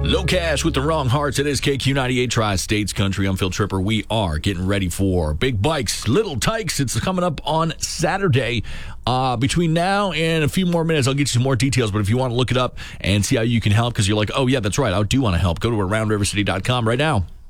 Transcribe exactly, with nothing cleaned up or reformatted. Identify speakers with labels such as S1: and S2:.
S1: Low Cash with the Wrong Hearts. It is K Q ninety-eight Tri-States Country. I'm Phil Tripper. We are getting ready for Big Bikes, Little Tykes. It's coming up on Saturday. Uh, between now and a few more minutes, I'll get you some more details. But if you want to look it up and see how you can help, because you're like, oh, yeah, that's right, I do want to help, go to around river city dot com right now.